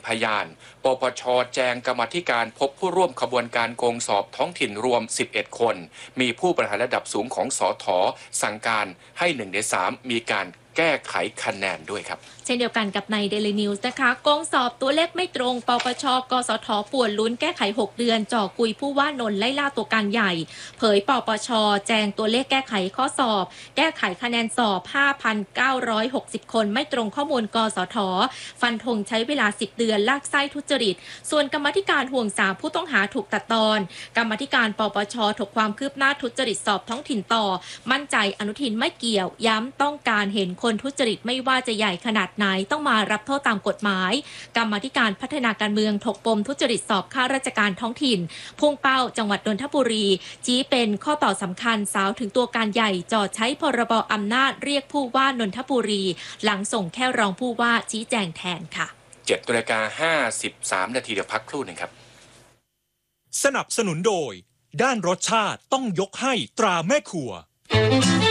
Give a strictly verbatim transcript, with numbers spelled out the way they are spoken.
พยานปปช.แจงกรรมาธิการพบผู้ร่วมขบวนการโกงสอบท้องถิ่นรวมสิบเอ็ดคนมีผู้บริหารระดับสูงของสท.สั่งการให้หนึ่งในสามมีการแก้ไขคะแนนด้วยครับเช่นเดียวกันกับใน Daily News นะคะโกงสอบตัวเลขไม่ตรงปปช.กสท.ป่วนลุ้นแก้ไขหกเดือนจ่อกุยผู้ว่านนท์ไล่ล่าตัวการใหญ่เผยปปช.แจงตัวเลขแก้ไขข้อสอบแก้ไขคะแนนสอบ ห้าพันเก้าร้อยหกสิบ คนไม่ตรงข้อมูลกสท.ฟันธงใช้เวลาสิบเดือนลากไส้ทุจริตส่วนกรรมาธิการห่วงสามผู้ต้องหาถูกตัดตอนกรรมาธิการปปช.ถกความคืบหน้าทุจริตสอบท้องถิ่นต่อมั่นใจอนุทินไม่เกี่ยวย้ำต้องการเห็นคนทุจริตไม่ว่าจะใหญ่ขนาดไหนต้องมารับโทษตามกฎหมายกรรมาธิการพัฒนาการเมืองถกปมทุจริตสอบข้าราชการท้องถิ่นพุ่งเป้าจังหวัดนนทบุรีชี้เป็นข้อต่อสำคัญสาวถึงตัวการใหญ่จอดใช้พรบอำนาจเรียกผู้ว่านนทบุรีหลังส่งแค่รองผู้ว่าชี้แจงแทนค่ะเจ็ดนาฬิกาห้าสิบสามนาทีเดี๋ยวพักครู่หนึ่งครับสนับสนุนโดยด้านรสชาติต้องยกให้ตราแม่ครัว